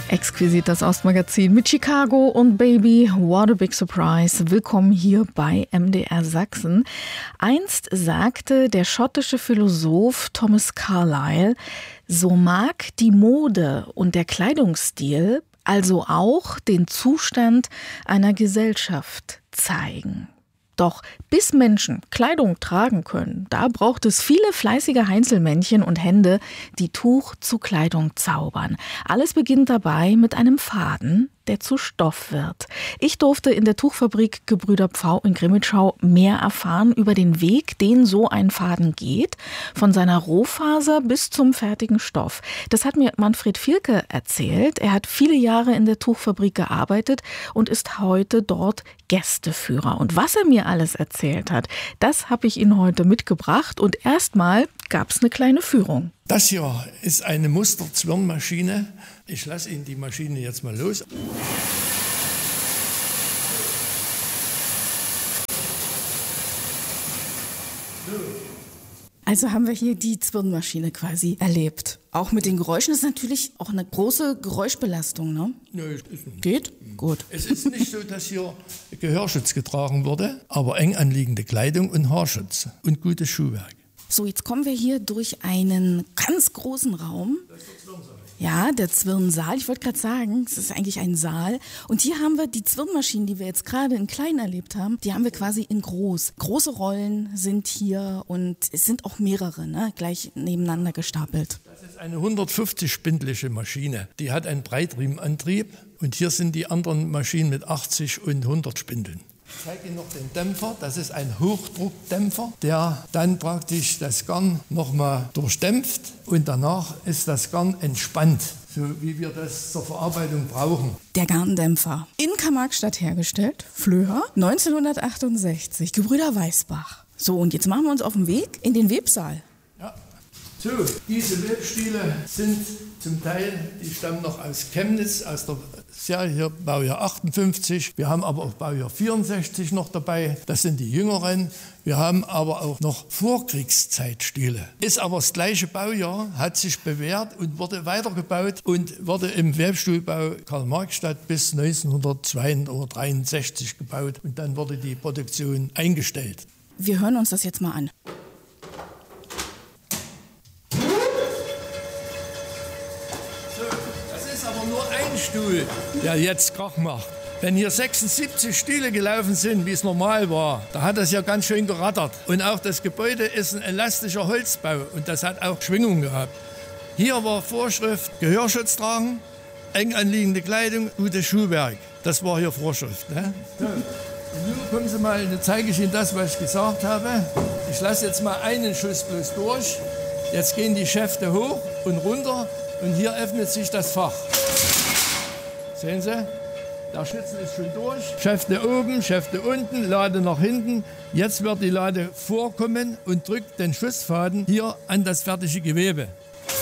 Exquisit, das Ostmagazin mit Chicago und Baby, what a big surprise. Willkommen hier bei MDR Sachsen. Einst sagte der schottische Philosoph Thomas Carlyle, so mag die Mode und der Kleidungsstil also auch den Zustand einer Gesellschaft zeigen. Doch bis Menschen Kleidung tragen können, da braucht es viele fleißige Heinzelmännchen und Hände, die Tuch zu Kleidung zaubern. Alles beginnt dabei mit einem Faden, der zu Stoff wird. Ich durfte in der Tuchfabrik Gebrüder Pfau in Grimmitschau mehr erfahren über den Weg, den so ein Faden geht, von seiner Rohfaser bis zum fertigen Stoff. Das hat mir Manfred Vielke erzählt. Er hat viele Jahre in der Tuchfabrik gearbeitet und ist heute dort Gästeführer. Und was er mir alles erzählt hat, das habe ich Ihnen heute mitgebracht. Und erstmal gab es eine kleine Führung. Das hier ist eine Musterzwirnmaschine. Ich lasse Ihnen die Maschine jetzt mal los. Also haben wir hier die Zwirnmaschine quasi erlebt. Auch mit den Geräuschen ist natürlich auch eine große Geräuschbelastung, ne? Nö, ist nicht. Geht? Gut. Es ist nicht so, dass hier Gehörschutz getragen wurde, aber eng anliegende Kleidung und Haarschutz und gutes Schuhwerk. So, jetzt kommen wir hier durch einen ganz großen Raum. Das ist der Zwirnsaal. Ja, der Zwirnsaal. Ich wollte gerade sagen, es ist eigentlich ein Saal. Und hier haben wir die Zwirnmaschinen, die wir jetzt gerade in klein erlebt haben, die haben wir quasi in groß. Große Rollen sind hier und es sind auch mehrere, ne, gleich nebeneinander gestapelt. Das ist eine 150-spindlige Maschine. Die hat einen Breitriemenantrieb und hier sind die anderen Maschinen mit 80 und 100 Spindeln. Ich zeige Ihnen noch den Dämpfer. Das ist ein Hochdruckdämpfer, der dann praktisch das Garn nochmal durchdämpft und danach ist das Garn entspannt, so wie wir das zur Verarbeitung brauchen. Der Garndämpfer. In Karl-Marx-Stadt hergestellt, Flöher, 1968, Gebrüder Weißbach. So, und jetzt machen wir uns auf den Weg in den Websaal. Ja. So, diese Webstile sind zum Teil, die stammen noch aus Chemnitz, aus der Serie hier, Baujahr 58. Wir haben aber auch Baujahr 64 noch dabei. Das sind die jüngeren. Wir haben aber auch noch Vorkriegszeitstile. Ist aber das gleiche Baujahr, hat sich bewährt und wurde weitergebaut und wurde im Webstuhlbau Karl-Marx-Stadt bis 1962 oder 1963 gebaut. Und dann wurde die Produktion eingestellt. Wir hören uns das jetzt mal an. Stuhl, der jetzt Krach macht. Wenn hier 76 Stühle gelaufen sind, wie es normal war, da hat das ja ganz schön gerattert. Und auch das Gebäude ist ein elastischer Holzbau und das hat auch Schwingung gehabt. Hier war Vorschrift, Gehörschutz tragen, eng anliegende Kleidung, gutes Schuhwerk. Das war hier Vorschrift. Ne? So. Und nun kommen Sie mal, dann zeige ich Ihnen das, was ich gesagt habe. Ich lasse jetzt mal einen Schuss bloß durch. Jetzt gehen die Schäfte hoch und runter und hier öffnet sich das Fach. Sehen Sie, der Schützel ist schon durch. Schäfte oben, Schäfte unten, Lade nach hinten. Jetzt wird die Lade vorkommen und drückt den Schussfaden hier an das fertige Gewebe.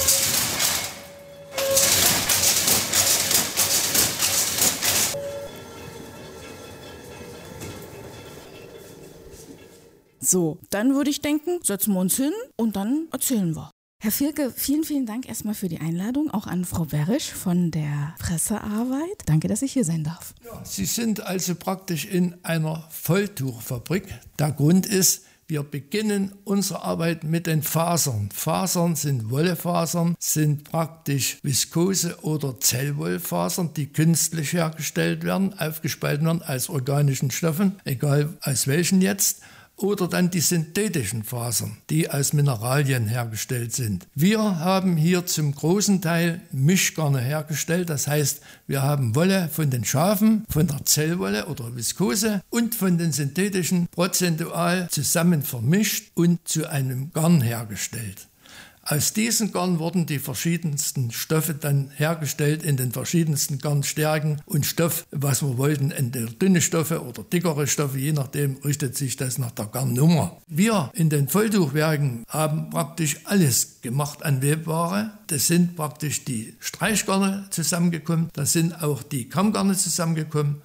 So, dann würde ich denken, setzen wir uns hin und dann erzählen wir. Herr Vielke, vielen, vielen Dank erstmal für die Einladung, auch an Frau Berisch von der Pressearbeit. Danke, dass ich hier sein darf. Ja, Sie sind also praktisch in einer Volltuchfabrik. Der Grund ist, wir beginnen unsere Arbeit mit den Fasern. Fasern sind Wollefasern, sind praktisch Viskose- oder Zellwollfasern, die künstlich hergestellt werden, aufgespalten werden aus organischen Stoffen, egal aus welchen jetzt. Oder dann die synthetischen Fasern, die aus Mineralien hergestellt sind. Wir haben hier zum großen Teil Mischgarne hergestellt. Das heißt, wir haben Wolle von den Schafen, von der Zellwolle oder Viskose und von den synthetischen prozentual zusammen vermischt und zu einem Garn hergestellt. Aus diesen Garn wurden die verschiedensten Stoffe dann hergestellt in den verschiedensten Garnstärken und Stoff, was wir wollten, entweder dünne Stoffe oder dickere Stoffe, je nachdem richtet sich das nach der Garnnummer. Wir in den Volltuchwerken haben praktisch alles gemacht an Webware. Das sind praktisch die Streichgarne zusammengekommen, das sind auch die Kammgarne zusammengekommen.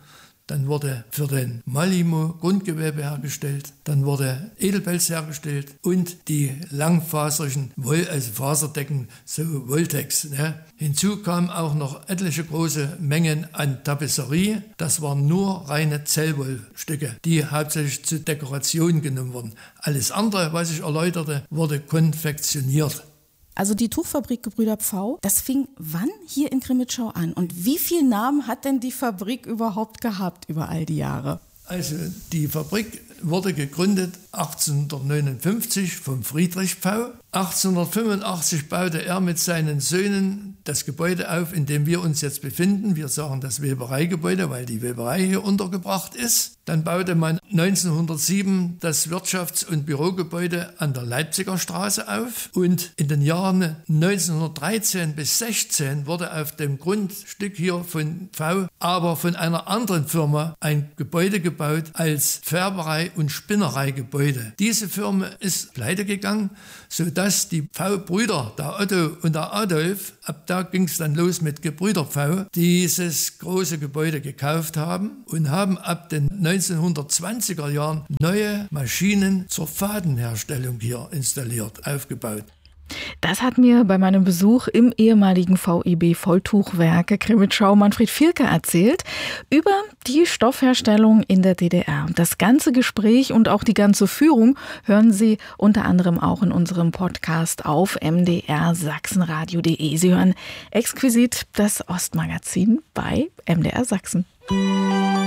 Dann wurde für den Malimo Grundgewebe hergestellt, dann wurde Edelpelz hergestellt und die langfaserigen Faserdecken, so Voltex. Ne? Hinzu kamen auch noch etliche große Mengen an Tapisserie. Das waren nur reine Zellwollstücke, die hauptsächlich zur Dekoration genommen wurden. Alles andere, was ich erläuterte, wurde konfektioniert. Also die Tuchfabrik Gebrüder Pfau, das fing wann hier in Crimmitschau an? Und wie viele Namen hat denn die Fabrik überhaupt gehabt über all die Jahre? Also die Fabrik wurde gegründet 1859 von Friedrich Pfau. 1885 baute er mit seinen Söhnen das Gebäude auf, in dem wir uns jetzt befinden. Wir sagen das Webereigebäude, weil die Weberei hier untergebracht ist. Dann baute man 1907 das Wirtschafts- und Bürogebäude an der Leipziger Straße auf. Und in den Jahren 1913 bis 16 wurde auf dem Grundstück hier von Pfau, aber von einer anderen Firma, ein Gebäude gebaut als Färberei- und Spinnereigebäude. Diese Firma ist pleite gegangen, sodass die Pfau-Brüder, der Otto und der Adolf, ab da ging es dann los mit Gebrüder Pfau, dieses große Gebäude gekauft haben und haben ab den 1920er Jahren neue Maschinen zur Fadenherstellung hier installiert, aufgebaut. Das hat mir bei meinem Besuch im ehemaligen VEB Volltuchwerke Crimmitschau Manfred Vielke erzählt über die Stoffherstellung in der DDR. Das ganze Gespräch und auch die ganze Führung hören Sie unter anderem auch in unserem Podcast auf mdrsachsenradio.de. Sie hören exquisit das Ostmagazin bei MDR Sachsen.